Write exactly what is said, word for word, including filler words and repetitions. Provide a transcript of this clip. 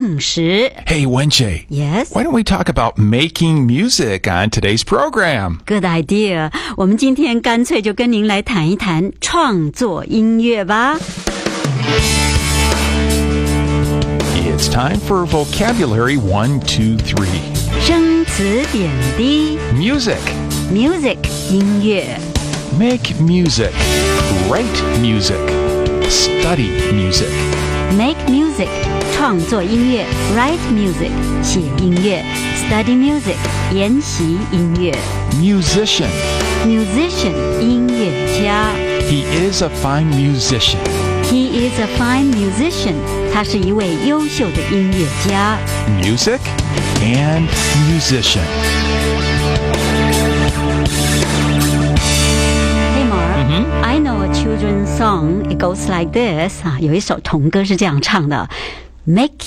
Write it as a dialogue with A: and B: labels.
A: 证实。
B: Hey, Wenjie.
A: Yes?
B: Why don't we talk about making music on today's program?
A: Good idea. 我们今天干脆就跟您来谈一谈创作音乐吧。
B: It's time for vocabulary one, two, three.
A: 生词点滴
B: Music.
A: Music 音乐
B: Make music. Write music. Study music.
A: Make music 创作音乐 Write music 写音乐 Study music 研习音乐
B: Musician.
A: Musician 音乐家
B: He is a fine musician.
A: He is a fine musician 他是一位优秀的音乐家
B: Music and musician.
A: Hey Mark、mm-hmm. I know a children's song. It goes like this 啊，有一首童歌是这样唱的 Make